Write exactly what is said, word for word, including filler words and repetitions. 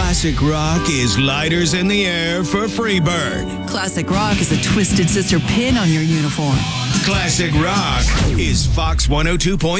Classic Rock is lighters in the air for Freebird. Classic Rock is a Twisted Sister pin on your uniform. Classic Rock is Fox one oh two point